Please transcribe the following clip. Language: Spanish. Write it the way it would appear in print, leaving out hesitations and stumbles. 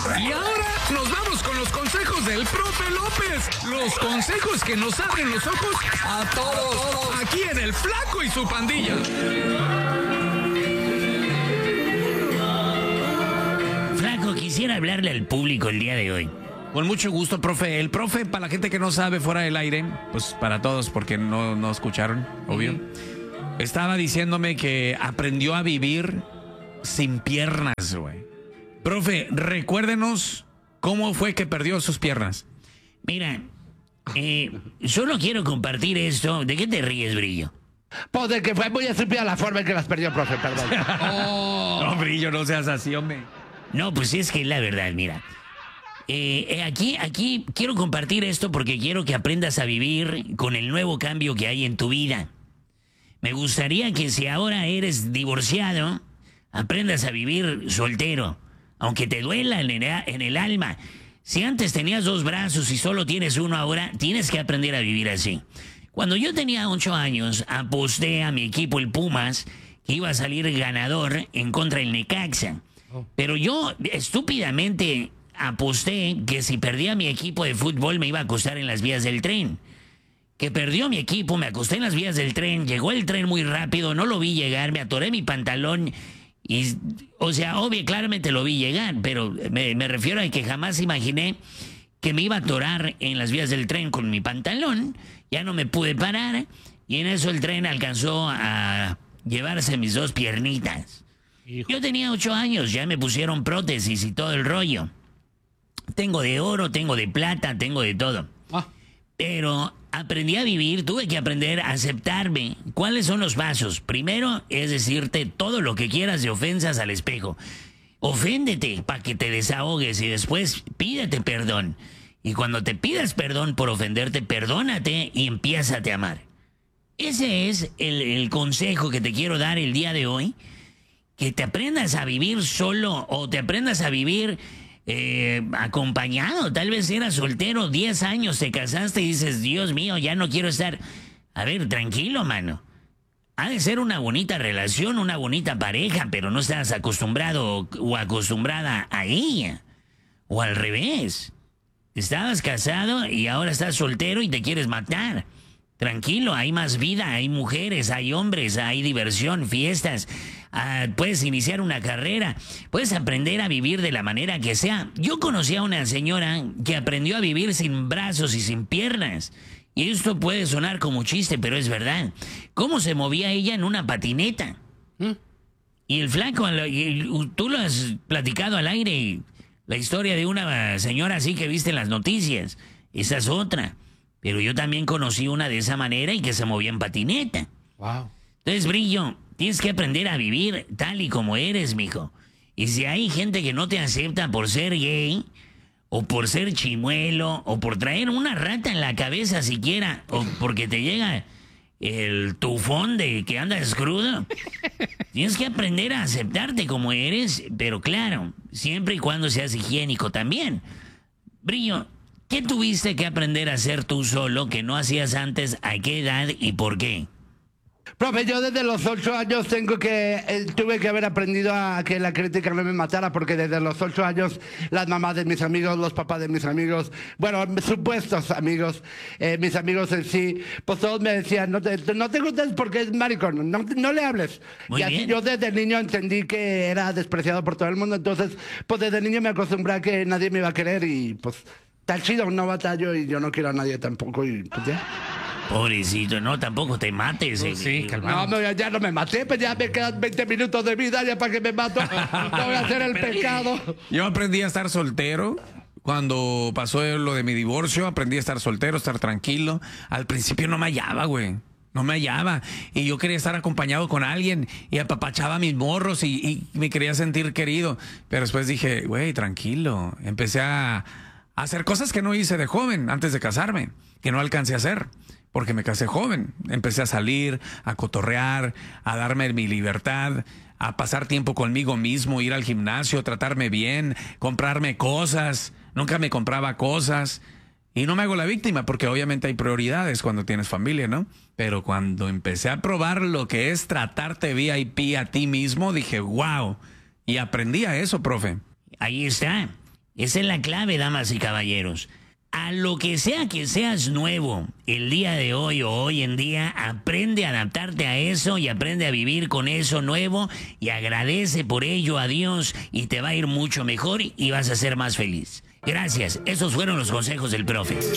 Y ahora nos vamos con los consejos del profe López. Los consejos que nos abren los ojos a todos. Aquí en El Flaco y su pandilla. Flaco, quisiera hablarle al público el día de hoy. Con mucho gusto, profe. El profe, para la gente que no sabe, fuera del aire, pues para todos, porque no escucharon, obvio. Estaba diciéndome que aprendió a vivir sin piernas, güey. Profe, recuérdenos cómo fue que perdió sus piernas. Mira, solo quiero compartir esto. ¿De qué te ríes, Brillo? Pues de que fue muy estúpida la forma en que las perdió, profe, perdón. No, Brillo, no seas así, hombre. No, pues es que es la verdad, mira. Aquí quiero compartir esto porque quiero que aprendas a vivir con el nuevo cambio que hay en tu vida. Me gustaría que si ahora eres divorciado, aprendas a vivir soltero, aunque te duela en el alma. Si antes tenías 2 brazos y solo tienes uno ahora, tienes que aprender a vivir así. Cuando yo tenía 8 años, aposté a mi equipo, el Pumas, que iba a salir ganador en contra del Necaxa. Pero yo, estúpidamente, aposté que si perdía mi equipo de fútbol me iba a acostar en las vías del tren. Que perdió mi equipo, me acosté en las vías del tren, llegó el tren muy rápido, no lo vi llegar, me atoré mi pantalón y, o sea, obvio, claramente lo vi llegar, pero me refiero a que jamás imaginé que me iba a atorar en las vías del tren con mi pantalón, ya no me pude parar y en eso el tren alcanzó a llevarse mis 2 piernitas. Yo tenía 8 años, ya me pusieron prótesis y todo el rollo. Tengo de oro, tengo de plata, tengo de todo. Pero aprendí a vivir, tuve que aprender a aceptarme. ¿Cuáles son los pasos? Primero es decirte todo lo que quieras de ofensas al espejo. Oféndete para que te desahogues y después pídete perdón. Y cuando te pidas perdón por ofenderte, perdónate y empiézate a amar. Ese es el consejo que te quiero dar el día de hoy. Que te aprendas a vivir solo o te aprendas a vivir acompañado. Tal vez eras soltero, 10 años, te casaste y dices, Dios mío, ya no quiero estar. A ver, tranquilo, mano. Ha de ser una bonita relación, una bonita pareja, pero no estás acostumbrado o acostumbrada a ella. O al revés. Estabas casado y ahora estás soltero y te quieres matar. Tranquilo, hay más vida, hay mujeres, hay hombres, hay diversión, fiestas. Puedes iniciar una carrera, puedes aprender a vivir de la manera que sea. Yo conocí a una señora que aprendió a vivir sin brazos y sin piernas. Y esto puede sonar como chiste, pero es verdad. ¿Cómo se movía ella en una patineta? Y el flaco, tú lo has platicado al aire, la historia de una señora así que viste en las noticias. Esa es otra. Pero yo también conocí una de esa manera y que se movía en patineta. Wow. Entonces, Brillo, tienes que aprender a vivir tal y como eres, mijo. Y si hay gente que no te acepta por ser gay, o por ser chimuelo, o por traer una rata en la cabeza siquiera, o porque te llega el tufón de que andas crudo, tienes que aprender a aceptarte como eres, pero claro, siempre y cuando seas higiénico también. Brillo, ¿qué tuviste que aprender a hacer tú solo que no hacías antes? ¿A qué edad y por qué? Profe, yo desde los 8 años tuve que haber aprendido a que la crítica no me matara, porque desde los 8 años las mamás de mis amigos, los papás de mis amigos, bueno, supuestos amigos, mis amigos en sí, pues todos me decían, no te gustes porque es maricón, no le hables. Muy y así bien. yo desde niño entendí que era despreciado por todo el mundo, entonces pues desde niño me acostumbré a que nadie me iba a querer y pues tal chido, no batallo y yo no quiero a nadie tampoco y pues ya. Pobrecito, no, tampoco te mates. Sí, calmado. No, ya no me maté, pues ya me quedan 20 minutos de vida, ya para que me mato. No voy a hacer el pecado. Yo aprendí a estar soltero. Cuando pasó lo de mi divorcio, aprendí a estar soltero, estar tranquilo. Al principio no me hallaba, güey. No me hallaba. Y yo quería estar acompañado con alguien y apapachaba a mis morros y me quería sentir querido. Pero después dije, güey, tranquilo. Empecé a hacer cosas que no hice de joven antes de casarme, que no alcancé a hacer. Porque me casé joven. Empecé a salir, a cotorrear, a darme mi libertad, a pasar tiempo conmigo mismo, ir al gimnasio, tratarme bien, comprarme cosas. Nunca me compraba cosas. Y no me hago la víctima, porque obviamente hay prioridades cuando tienes familia, ¿no? Pero cuando empecé a probar lo que es tratarte VIP a ti mismo, dije, wow. Y aprendí a eso, profe. Ahí está. Esa es la clave, damas y caballeros. A lo que sea que seas nuevo el día de hoy o hoy en día, aprende a adaptarte a eso y aprende a vivir con eso nuevo y agradece por ello a Dios y te va a ir mucho mejor y vas a ser más feliz. Gracias, esos fueron los consejos del profe.